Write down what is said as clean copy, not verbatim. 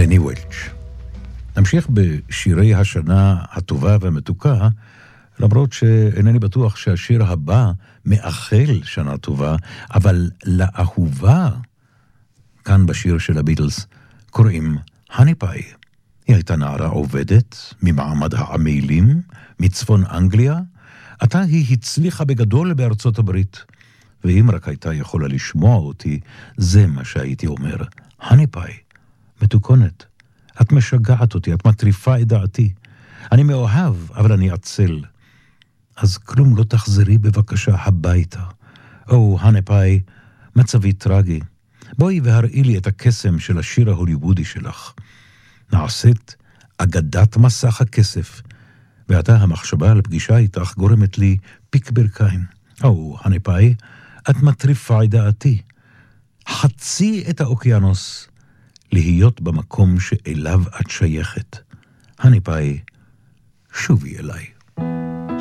לני וולץ'. נמשיך בשירי השנה הטובה והמתוקה, למרות שאינני בטוח שהשיר הבא מאחל שנה טובה, אבל לאהובה, כאן בשיר של הביטלס, קוראים הני פאי. היא הייתה נערה עובדת, ממעמד העמלים, מצפון אנגליה. עתה היא הצליחה בגדול בארצות הברית, ואם רק הייתה יכולה לשמוע אותי, זה מה שהייתי אומר. הני פאי, מתוקונת, את משגעת אותי, את מטריפה את דעתי. אני מאוהב, אבל אני עצל. אז כלום לא תחזרי בבקשה הביתה. או, הני פאי, מצבי טרגי. בואי והראי לי את הקסם של השיר ההוליוודי שלך. נעשית אגדת מסך הכסף, ועתה המחשבה על פגישה איתך גורמת לי פיק ברכיים. או, הני פאי, את מטריפה את דעתי. חצי את האוקיינוס להיות במקום שאליו את שייכת. הני פאי, שובי אליי.